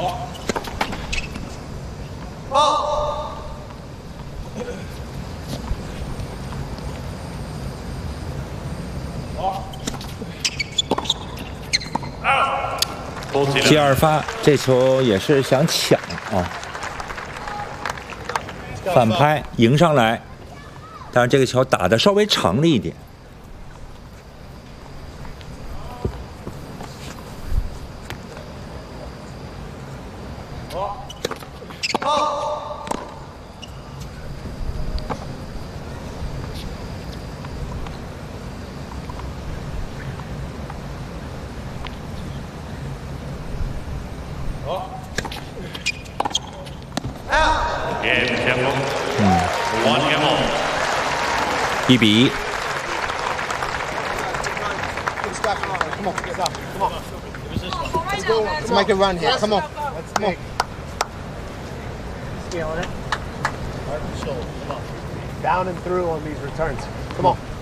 第二发，这球也是想抢啊，反拍迎上来，但是这个球打得稍微长了一点。1比1。 Let's make a run here. Come on. Come on. Down and through on these returns. Come on.